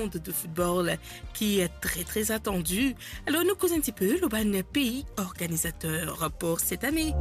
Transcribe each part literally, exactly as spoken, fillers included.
de football qui est très très attendu. Alors nous causons un petit peu le bon pays organisateur pour cette année.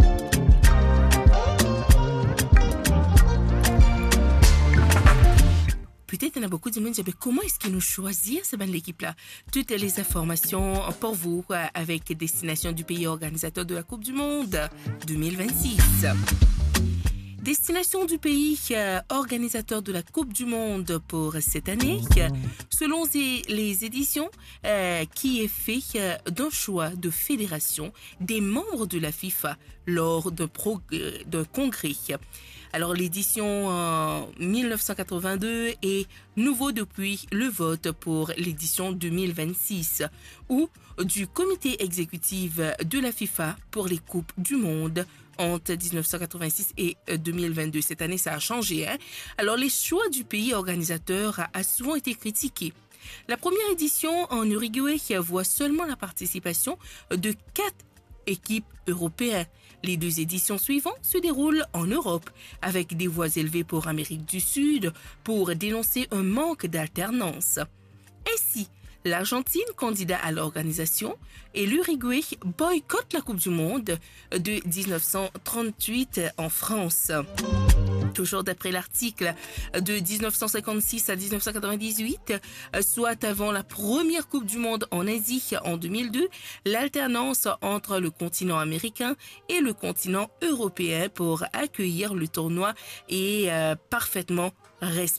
Peut-être il y en a beaucoup de monde qui disent comment est-ce qu'ils nous choisissent cette l'équipe-là. Toutes les informations pour vous avec destination du pays organisateur de la Coupe du Monde deux mille vingt-six. Destination du pays euh, organisateur de la Coupe du Monde pour cette année, selon les éditions, euh, qui est fait euh, d'un choix de fédération des membres de la FIFA lors d'un euh, congrès. Alors l'édition en mille neuf cent quatre-vingt-deux est nouveau depuis le vote pour l'édition deux mille vingt-six ou du comité exécutif de la FIFA pour les Coupes du Monde entre dix-neuf cent quatre-vingt-six et deux mille vingt-deux. Cette année, ça a changé. Hein? Alors, les choix du pays organisateur a, a souvent été critiqués. La première édition en Uruguay voit seulement la participation de quatre équipes européennes. Les deux éditions suivantes se déroulent en Europe, avec des voix élevées pour Amérique du Sud pour dénoncer un manque d'alternance. Ainsi, l'Argentine, candidat à l'organisation, et l'Uruguay boycottent la Coupe du Monde de dix-neuf cent trente-huit en France. Toujours d'après l'article de dix-neuf cent cinquante-six à dix-neuf cent quatre-vingt-dix-huit, soit avant la première Coupe du Monde en Asie en deux mille deux, l'alternance entre le continent américain et le continent européen pour accueillir le tournoi est euh, parfaitement respectée.